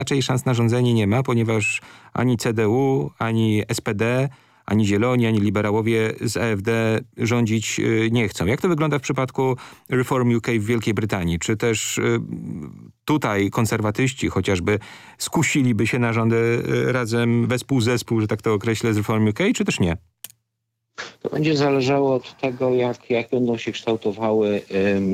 raczej szans na rządzenie nie ma, ponieważ ani CDU, ani SPD, ani Zieloni, ani liberałowie z AfD rządzić nie chcą. Jak to wygląda w przypadku Reform UK w Wielkiej Brytanii? Czy też tutaj konserwatyści chociażby skusiliby się na rządy razem wespół, że tak to określę, z Reform UK, czy też nie? To będzie zależało od tego, jak będą się kształtowały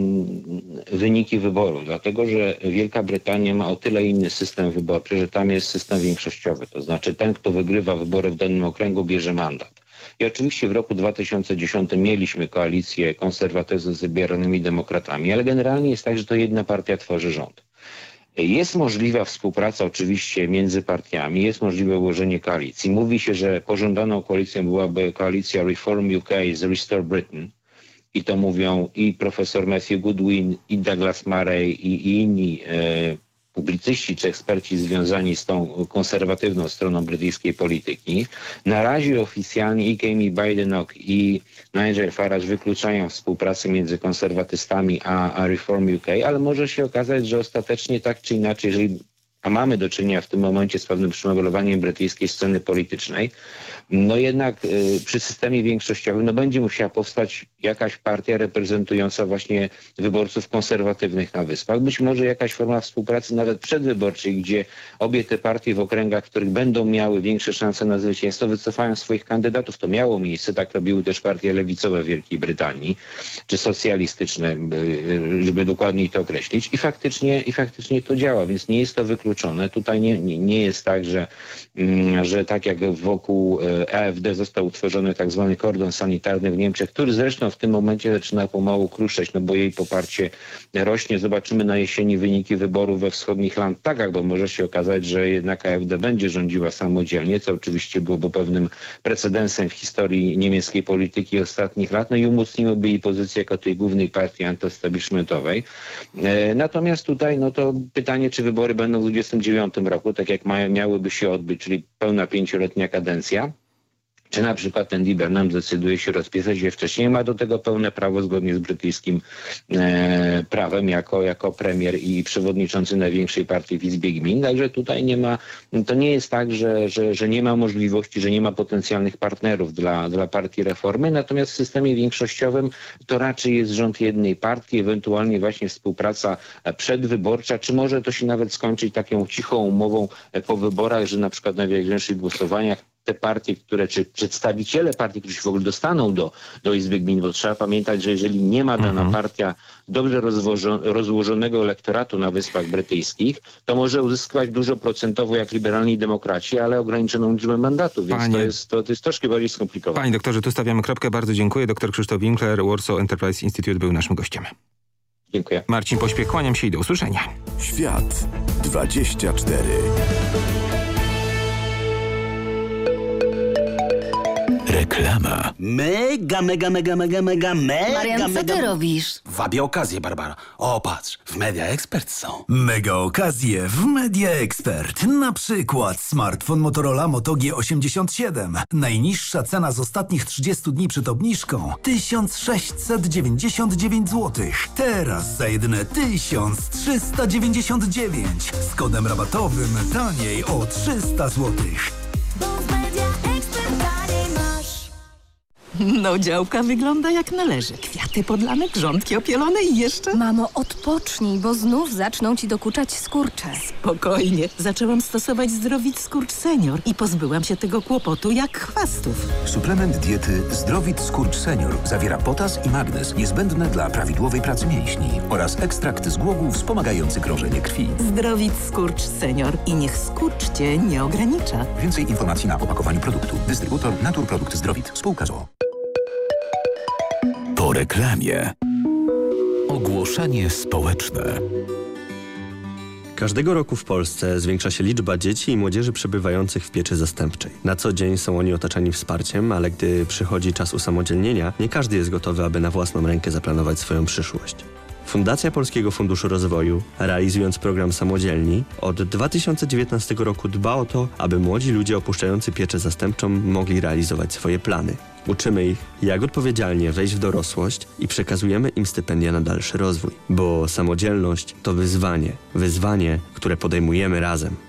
wyniki wyborów. Dlatego, że Wielka Brytania ma o tyle inny system wyborczy, że tam jest system większościowy. To znaczy ten, kto wygrywa wybory w danym okręgu, bierze mandat. I oczywiście w roku 2010 mieliśmy koalicję konserwatystów z Zjednoczonymi Demokratami, ale generalnie jest tak, że to jedna partia tworzy rząd. Jest możliwa współpraca oczywiście między partiami, jest możliwe ułożenie koalicji. Mówi się, że pożądaną koalicją byłaby koalicja Reform UK z Restore Britain. I to mówią i profesor Matthew Goodwin, i Douglas Murray, i inni publicyści czy eksperci związani z tą konserwatywną stroną brytyjskiej polityki. Na razie oficjalnie i Jamie Badenoch i Nigel Farage wykluczają współpracę między konserwatystami a Reform UK, ale może się okazać, że ostatecznie tak czy inaczej, jeżeli mamy do czynienia w tym momencie z pewnym przemeblowaniem brytyjskiej sceny politycznej, no jednak przy systemie większościowym będzie musiała powstać jakaś partia reprezentująca właśnie wyborców konserwatywnych na Wyspach. Być może jakaś forma współpracy nawet przedwyborczej, gdzie obie te partie w okręgach, w których będą miały większe szanse na zwycięstwo, wycofają swoich kandydatów. To miało miejsce, tak robiły też partie lewicowe w Wielkiej Brytanii, czy socjalistyczne, żeby dokładniej to określić. I faktycznie to działa, więc nie jest to wykluczone. Tutaj nie jest tak, że tak jak wokół AfD został utworzony tak zwany kordon sanitarny w Niemczech, który zresztą w tym momencie zaczyna pomału kruszeć, no bo jej poparcie rośnie. Zobaczymy na jesieni wyniki wyborów we wschodnich Landtagach, bo może się okazać, że jednak AfD będzie rządziła samodzielnie, co oczywiście byłoby pewnym precedensem w historii niemieckiej polityki ostatnich lat, no i umocniłoby jej pozycję jako tej głównej partii antyestablishmentowej. Natomiast tutaj no to pytanie, czy wybory będą w 2029 roku, tak jak miałyby się odbyć, czyli pełna 5-letnia kadencja. Czy na przykład Andy Burnham zdecyduje się rozpisać je wcześniej, ma do tego pełne prawo zgodnie z brytyjskim prawem jako premier i przewodniczący największej partii w Izbie Gmin. Także tutaj to nie jest tak, że nie ma możliwości, że nie ma potencjalnych partnerów dla partii Reformy. Natomiast w systemie większościowym to raczej jest rząd jednej partii, ewentualnie właśnie współpraca przedwyborcza, czy może to się nawet skończyć taką cichą umową po wyborach, że na przykład na najważniejszych głosowaniach te partie, czy przedstawiciele partii, którzy się w ogóle dostaną do Izby Gmin, bo trzeba pamiętać, że jeżeli nie ma dana partia dobrze rozłożonego elektoratu na Wyspach Brytyjskich, to może uzyskiwać dużo procentowo jak liberalni demokraci, ale ograniczoną liczbę mandatów, więc to jest troszkę bardziej skomplikowane. Panie doktorze, tu stawiamy kropkę. Bardzo dziękuję. Dr Krzysztof Winkler, Warsaw Enterprise Institute był naszym gościem. Dziękuję. Marcin Pośpiech, kłaniam się i do usłyszenia. Świat 24. Reklama. Mega. Marian, co ty robisz? Wabię okazję, Barbara. O, patrz, w Media Expert są. Mega okazje w Media Expert. Na przykład smartfon Motorola Moto G87. Najniższa cena z ostatnich 30 dni przed obniżką 1699 zł. Teraz za jedyne 1399. Z kodem rabatowym taniej o 300 zł. No, działka wygląda jak należy. Kwiaty podlane, grządki opielone i jeszcze... Mamo, odpocznij, bo znów zaczną ci dokuczać skurcze. Spokojnie. Zaczęłam stosować Zdrowit Skurcz Senior i pozbyłam się tego kłopotu jak chwastów. Suplement diety Zdrowit Skurcz Senior zawiera potas i magnez niezbędne dla prawidłowej pracy mięśni oraz ekstrakt z głogu wspomagający krążenie krwi. Zdrowit Skurcz Senior i niech skurcz cię nie ogranicza. Więcej informacji na opakowaniu produktu. Dystrybutor Naturprodukt Zdrowit. Spółka z o.o. Po reklamie. Ogłoszenie społeczne. Każdego roku w Polsce zwiększa się liczba dzieci i młodzieży przebywających w pieczy zastępczej. Na co dzień są oni otaczani wsparciem, ale gdy przychodzi czas usamodzielnienia, nie każdy jest gotowy, aby na własną rękę zaplanować swoją przyszłość. Fundacja Polskiego Funduszu Rozwoju, realizując program Samodzielni, od 2019 roku dba o to, aby młodzi ludzie opuszczający pieczę zastępczą mogli realizować swoje plany. Uczymy ich, jak odpowiedzialnie wejść w dorosłość i przekazujemy im stypendia na dalszy rozwój. Bo samodzielność to wyzwanie, które podejmujemy razem.